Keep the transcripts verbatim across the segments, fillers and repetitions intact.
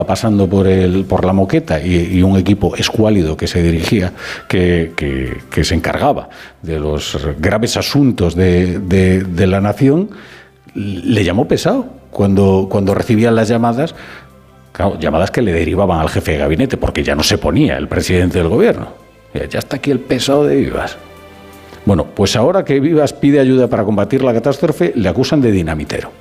pasando por el por la moqueta y, y un equipo escuálido que se dirigía, que, que, que se encargaba de los graves asuntos de, de, de la nación, le llamó pesado cuando, cuando recibía las llamadas, claro, llamadas que le derivaban al jefe de gabinete, porque ya no se ponía el presidente del gobierno. Ya está aquí el pesado de Vivas. Bueno, pues ahora que Vivas pide ayuda para combatir la catástrofe, le acusan de dinamitero.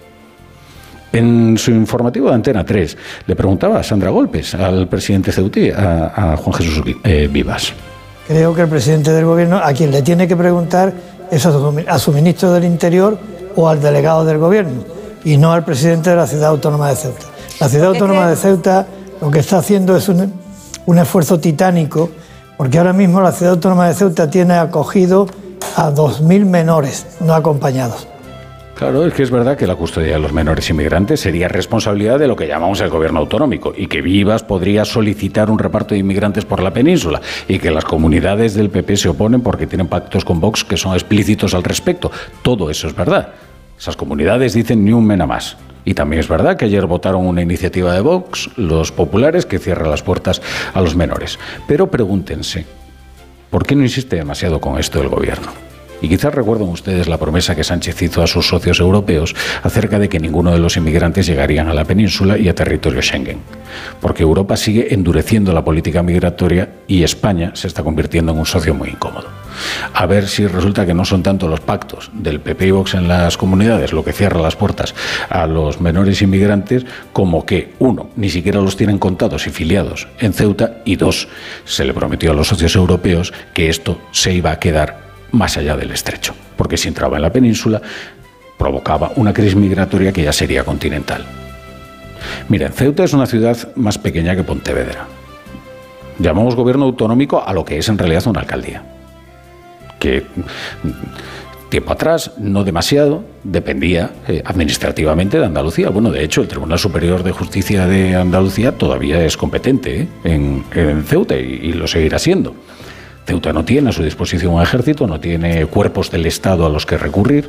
En su informativo de Antena tres le preguntaba a Sandra Golpes, al presidente ceutí, a, a Juan Jesús eh, Vivas. Creo que el presidente del gobierno, a quien le tiene que preguntar es a su, a su ministro del Interior o al delegado del gobierno, y no al presidente de la Ciudad Autónoma de Ceuta. La Ciudad Autónoma de Ceuta lo que está haciendo es un, un esfuerzo titánico, porque ahora mismo la Ciudad Autónoma de Ceuta tiene acogido a dos mil menores no acompañados. Claro, es que es verdad que la custodia de los menores inmigrantes sería responsabilidad de lo que llamamos el gobierno autonómico, y que Vivas podría solicitar un reparto de inmigrantes por la península, y que las comunidades del P P se oponen porque tienen pactos con Vox que son explícitos al respecto. Todo eso es verdad. Esas comunidades dicen ni un mena más. Y también es verdad que ayer votaron una iniciativa de Vox, los populares, que cierra las puertas a los menores. Pero pregúntense, ¿por qué no insiste demasiado con esto el gobierno? Y quizás recuerden ustedes la promesa que Sánchez hizo a sus socios europeos acerca de que ninguno de los inmigrantes llegarían a la península y a territorio Schengen. Porque Europa sigue endureciendo la política migratoria y España se está convirtiendo en un socio muy incómodo. A ver si resulta que no son tanto los pactos del P P y Vox en las comunidades lo que cierra las puertas a los menores inmigrantes, como que, uno, ni siquiera los tienen contados y filiados en Ceuta, y dos, se le prometió a los socios europeos que esto se iba a quedar más allá del estrecho, porque si entraba en la península provocaba una crisis migratoria que ya sería continental. Miren, Ceuta es una ciudad más pequeña que Pontevedra. Llamamos gobierno autonómico a lo que es en realidad una alcaldía, que tiempo atrás, no demasiado, dependía eh, administrativamente de Andalucía. Bueno, de hecho, el Tribunal Superior de Justicia de Andalucía todavía es competente eh, en, en Ceuta y, y lo seguirá siendo. Ceuta no tiene a su disposición un ejército, no tiene cuerpos del Estado a los que recurrir.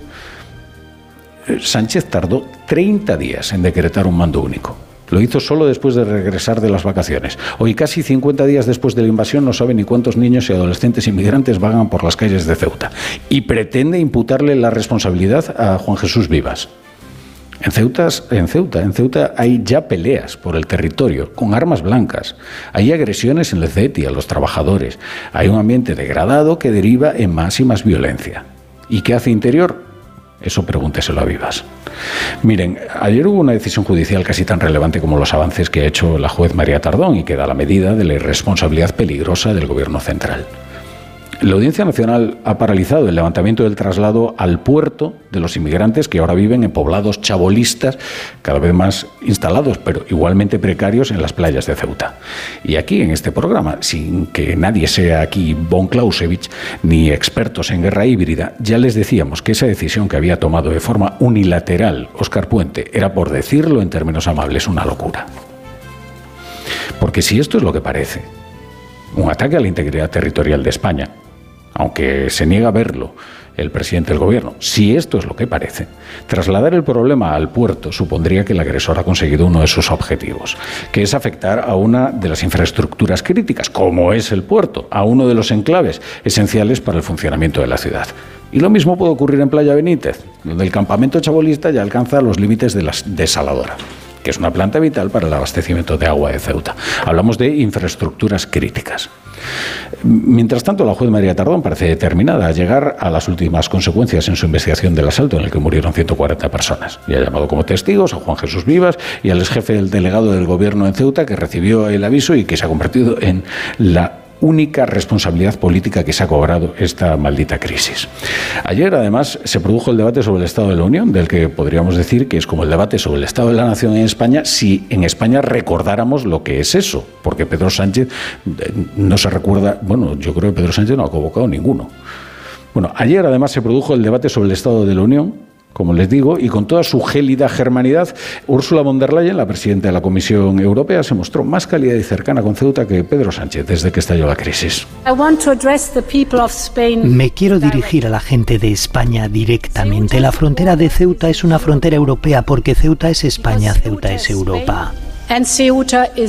Sánchez tardó treinta días en decretar un mando único. Lo hizo solo después de regresar de las vacaciones. Hoy, casi cincuenta días después de la invasión, no sabe ni cuántos niños y adolescentes inmigrantes vagan por las calles de Ceuta. Y pretende imputarle la responsabilidad a Juan Jesús Vivas. En Ceuta, en Ceuta, en Ceuta hay ya peleas por el territorio, con armas blancas. Hay agresiones en el C E T I a los trabajadores. Hay un ambiente degradado que deriva en más y más violencia. ¿Y qué hace Interior? Eso pregúnteselo a Vivas. Miren, ayer hubo una decisión judicial casi tan relevante como los avances que ha hecho la juez María Tardón y que da la medida de la irresponsabilidad peligrosa del gobierno central. La Audiencia Nacional ha paralizado el levantamiento del traslado al puerto de los inmigrantes que ahora viven en poblados chabolistas, cada vez más instalados, pero igualmente precarios en las playas de Ceuta. Y aquí, en este programa, sin que nadie sea aquí von Clausewitz ni expertos en guerra híbrida, ya les decíamos que esa decisión que había tomado de forma unilateral Óscar Puente era, por decirlo en términos amables, una locura. Porque si esto es lo que parece, un ataque a la integridad territorial de España, aunque se niega a verlo el presidente del gobierno, si esto es lo que parece, trasladar el problema al puerto supondría que el agresor ha conseguido uno de sus objetivos, que es afectar a una de las infraestructuras críticas, como es el puerto, a uno de los enclaves esenciales para el funcionamiento de la ciudad. Y lo mismo puede ocurrir en Playa Benítez, donde el campamento chabolista ya alcanza los límites de la desaladora, que es una planta vital para el abastecimiento de agua de Ceuta. Hablamos de infraestructuras críticas. Mientras tanto, la juez María Tardón parece determinada a llegar a las últimas consecuencias en su investigación del asalto en el que murieron ciento cuarenta personas. Y ha llamado como testigos a Juan Jesús Vivas y al exjefe del delegado del gobierno en Ceuta, que recibió el aviso y que se ha convertido en la única responsabilidad política que se ha cobrado esta maldita crisis. Ayer, además, se produjo el debate sobre el Estado de la Unión, del que podríamos decir que es como el debate sobre el Estado de la Nación en España, si en España recordáramos lo que es eso, porque Pedro Sánchez no se recuerda, bueno, yo creo que Pedro Sánchez no ha convocado ninguno. Bueno, ayer, además, se produjo el debate sobre el Estado de la Unión, como les digo, y con toda su gélida germanidad, Ursula von der Leyen, la presidenta de la Comisión Europea, se mostró más cálida y cercana con Ceuta que Pedro Sánchez desde que estalló la crisis. Me quiero dirigir a la gente de España directamente. La frontera de Ceuta es una frontera europea porque Ceuta es España, Ceuta es Europa.